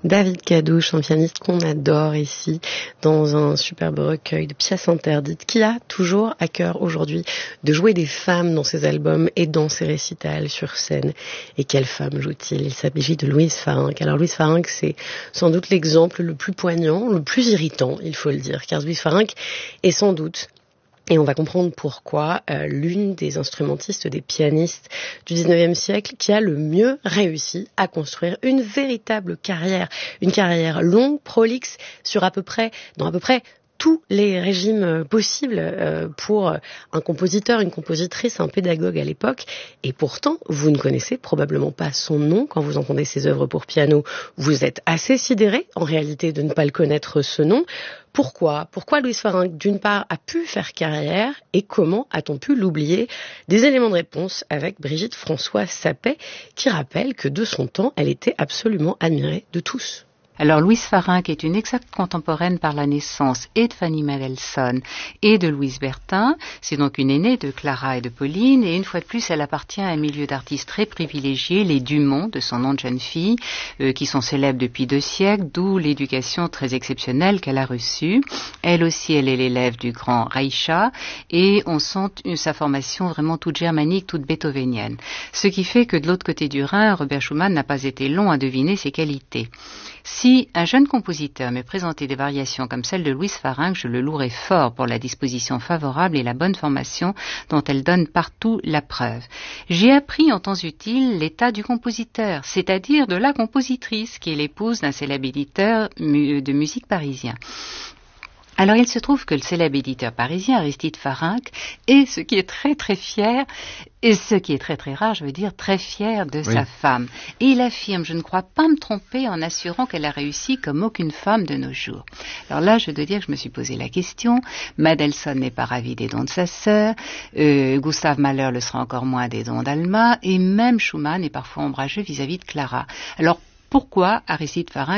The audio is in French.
David Cadouche, un pianiste qu'on adore ici, dans un superbe recueil de pièces interdites, qui a toujours à cœur aujourd'hui de jouer des femmes dans ses albums et dans ses récitals sur scène. Et quelle femme joue-t-il? Il s'agit de Louise Farinck. Alors Louise Farinck, c'est sans doute l'exemple le plus poignant, le plus irritant, il faut le dire, car Louise Farinck est sans doute, et on va comprendre pourquoi, l'une des instrumentistes, des pianistes du 19e siècle qui a le mieux réussi à construire une véritable carrière, une carrière longue, prolixe, dans à peu près tous les régimes possibles pour un compositeur, une compositrice, un pédagogue à l'époque. Et pourtant, vous ne connaissez probablement pas son nom quand vous entendez ses œuvres pour piano. Vous êtes assez sidéré, en réalité, de ne pas le connaître, ce nom. Pourquoi Louise Farinck, d'une part, a pu faire carrière et comment a-t-on pu l'oublier? Des éléments de réponse avec Brigitte François-Sapet, qui rappelle que de son temps, elle était absolument admirée de tous. Alors Louise Farinck est une exacte contemporaine par la naissance et de Fanny Mendelssohn et de Louise Bertin. C'est donc une aînée de Clara et de Pauline, et une fois de plus elle appartient à un milieu d'artistes très privilégié, les Dumont de son nom de jeune fille, qui sont célèbres depuis 2 siècles, d'où l'éducation très exceptionnelle qu'elle a reçue. Elle aussi, elle est l'élève du grand Reicha, et on sent sa formation vraiment toute germanique, toute beethovenienne. Ce qui fait que de l'autre côté du Rhin, Robert Schumann n'a pas été long à deviner ses qualités. Si un jeune compositeur me présentait des variations comme celle de Louise Farinck, je le louerais fort pour la disposition favorable et la bonne formation dont elle donne partout la preuve. J'ai appris en temps utile l'état du compositeur, c'est-à-dire de la compositrice, qui est l'épouse d'un célèbre éditeur de musique parisien. Alors il se trouve que le célèbre éditeur parisien, Aristide Farinck, est ce qui est très très fier, et ce qui est très très rare, je veux dire, très fier de sa femme. Et il affirme, je ne crois pas me tromper en assurant qu'elle a réussi comme aucune femme de nos jours. Alors là, je dois dire que je me suis posé la question. Mendelssohn n'est pas ravi des dons de sa sœur, Gustave Mahler le sera encore moins des dons d'Alma, et même Schumann est parfois ombrageux vis-à-vis de Clara. Alors pourquoi Aristide Farinck